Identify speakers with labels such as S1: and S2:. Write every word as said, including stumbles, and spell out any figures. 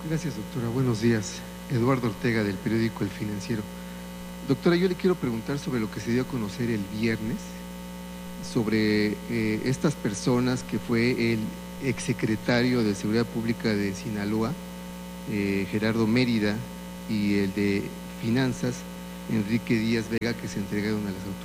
S1: Gracias, doctora. Buenos días. Eduardo Ortega, del periódico El Financiero. Doctora, yo le quiero preguntar sobre lo que se dio a conocer el viernes, sobre eh, estas personas que fue el exsecretario de Seguridad Pública de Sinaloa, eh, Gerardo Mérida, y el de Finanzas, Enrique Díaz Vega, que se entregaron a las autoridades.